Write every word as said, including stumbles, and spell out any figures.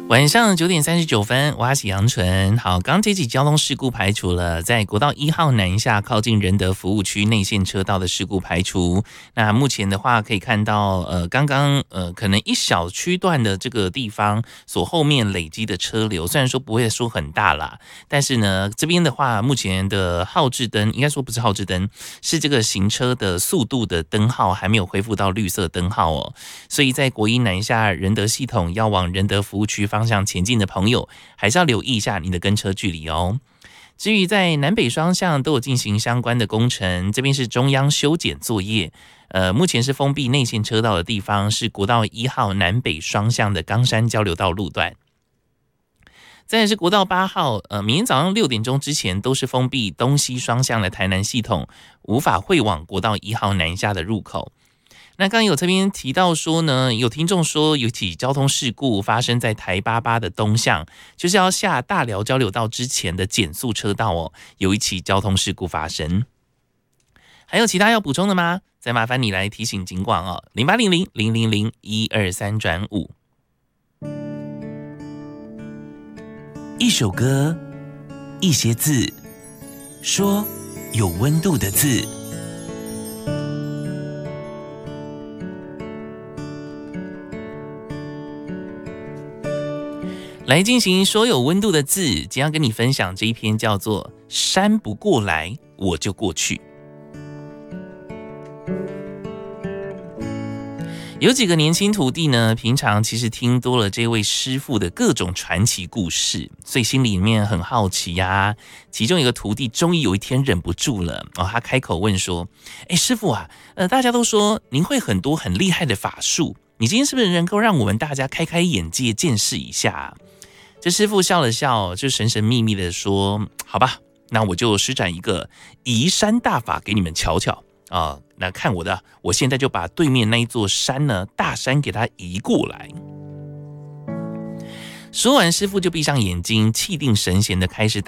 晚上九点三十九分，我是杨纯。好，刚这起交通事故排除了，在国道一号南下靠近仁德服务区内线车道的事故排除。那目前的话，可以看到，呃，刚刚呃，可能一小区段的这个地方所后面累积的车流，虽然说不会说很大啦，但是呢，这边的话，目前的号志灯，应该说不是号志灯，是这个行车的速度的灯号还没有恢复到绿色灯号哦。所以在国一南下仁德系统要往仁德服务区方向前进的朋友，还是要留意一下你的跟车距离哦。至于在南北双向都有进行相关的工程，这边是中央修剪作业，呃，目前是封闭内线车道的地方是国道一号南北双向的冈山交流道路段。再来是国道八号，呃，明天早上六点钟之前都是封闭东西双向的台南系统，无法会往国道一号南下的入口。那刚刚有这边提到说呢，有听众说有起交通事故发生在台八八的东向，就是要下大寮交流道之前的减速车道哦，有一起交通事故发生。还有其他要补充的吗？再麻烦你来提醒警广哦，零八零零零零零一二三转五。一首歌，一些字，说有温度的字。来进行说有温度的字，今天要跟你分享这一篇叫做“山不过来，我就过去”。有几个年轻徒弟呢，平常其实听多了这位师傅的各种传奇故事，所以心里面很好奇呀、啊。其中一个徒弟终于有一天忍不住了，哦，他开口问说：“哎，师傅啊，呃，大家都说您会很多很厉害的法术，你今天是不是能够让我们大家开开眼界，见识一下、啊？”这师傅笑了笑，就神神秘秘的说：“好吧，那我就施展一个移山大法给你们瞧瞧啊！那看我的，我现在就把对面那一座山呢，大山给它移过来。”说完，师傅就闭上眼睛，气定神闲的开始打